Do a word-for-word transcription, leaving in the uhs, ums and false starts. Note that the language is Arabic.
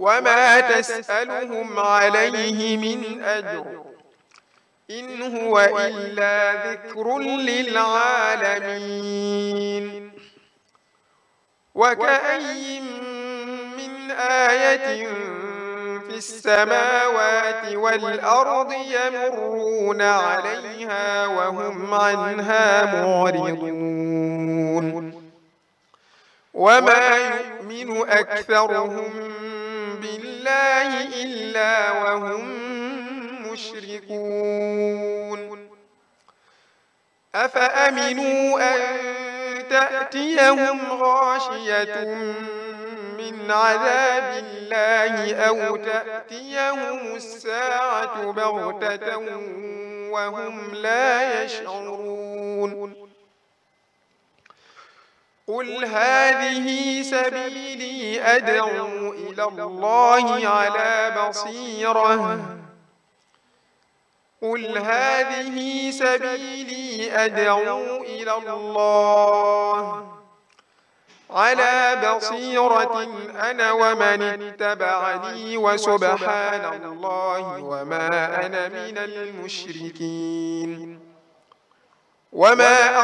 وما تسألهم عليه من أجر إن هو إلا ذكر للعالمين. وكأي من آية في السماوات والأرض يمرون عليها وهم عنها معرضون وما يؤمن أكثرهم بالله إلا وهم مشركون. أفأمنوا أن تأتيهم غاشية من عذاب الله أو تأتيهم الساعة بغتة وهم لا يشعرون. قل هذه سبيلي أدعو إلى الله على بصيرة قل هذه سبيلي أدعو إلى الله على بصيرة أنا ومن اتبعني وسبحان الله وما أنا من المشركين. وما